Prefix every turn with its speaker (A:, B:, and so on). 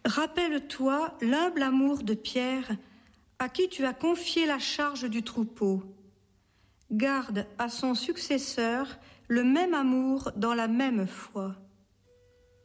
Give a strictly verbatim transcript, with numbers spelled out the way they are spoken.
A: Rappelle-toi l'humble amour de Pierre, à qui tu as confié la charge du troupeau. Garde à son successeur le même amour dans la même foi.